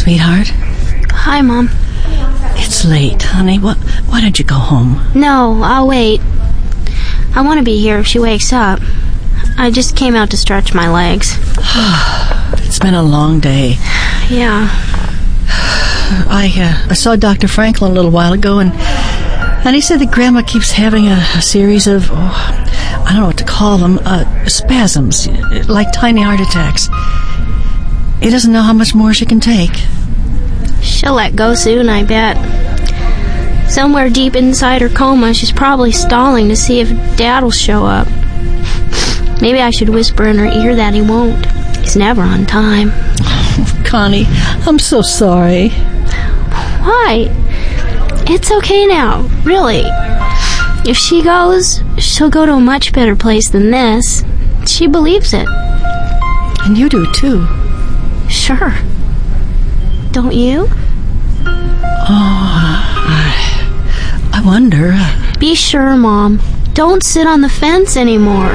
Sweetheart? Hi, Mom. It's late, honey. Why don't you go home? No, I'll wait. I want to be here if she wakes up. I just came out to stretch my legs. It's been a long day. Yeah. I saw Dr. Franklin a little while ago, and he said that Grandma keeps having a series of, I don't know what to call them, spasms, like tiny heart attacks. He doesn't know how much more she can take. She'll let go soon, I bet. Somewhere deep inside her coma, she's probably stalling to see if Dad'll show up. Maybe I should whisper in her ear that he won't. He's never on time. Oh, Connie, I'm so sorry. Why? It's okay now, really. If she goes, she'll go to a much better place than this. She believes it. And you do, too. Sure. Don't you? Oh, I wonder. Be sure, Mom. Don't sit on the fence anymore.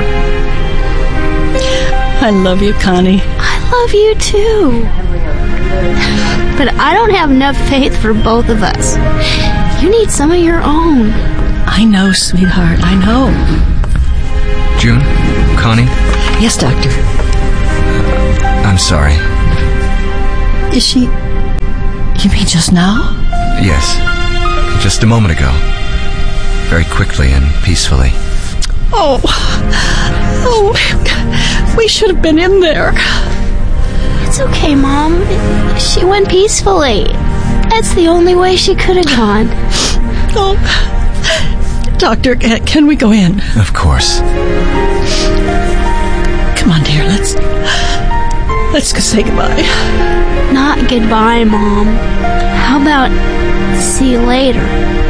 I love you, Connie. I love you, too. But I don't have enough faith for both of us. You need some of your own. I know, sweetheart. I know. June? Connie? Yes, Doctor. I'm sorry. Is she... You mean just now? Yes. Just a moment ago. Very quickly and peacefully. Oh, we should have been in there. It's okay, Mom. She went peacefully. That's the only way she could have gone. Oh, Doctor, can we go in? Of course. Come on, dear. Let's go say goodbye. Not goodbye, Mom. How about see you later?